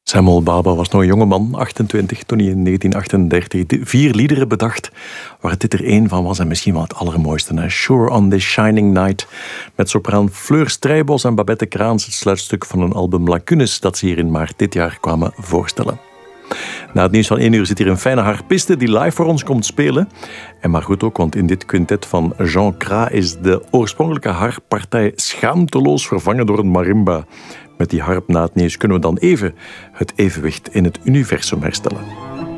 Samuel Baba was nog een jongeman, 28, toen hij in 1938 4 liederen bedacht, waar dit er één van was en misschien wel het allermooiste. Sure on this shining night, met sopraan Fleur Strijbos en Babette Kraans, het sluitstuk van een album Lacunes dat ze hier in maart dit jaar kwamen voorstellen. Na het nieuws van 1 uur zit hier een fijne harpiste die live voor ons komt spelen. En maar goed ook, want in dit quintet van Jean Cras is de oorspronkelijke harppartij schaamteloos vervangen door een marimba. Met die harp na het nieuws kunnen we dan even het evenwicht in het universum herstellen.